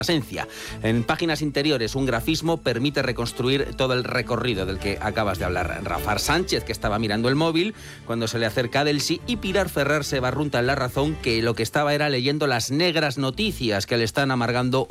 esencia. En páginas interiores, un grafismo permite reconstruir todo el recorrido del que acabas de hablar. Rafa Sánchez, que estaba mirando el móvil cuando se le acerca Delsi, y Pilar Ferrer se barrunta en La Razón, que lo que estaba era leyendo las negras noticias que le están amargando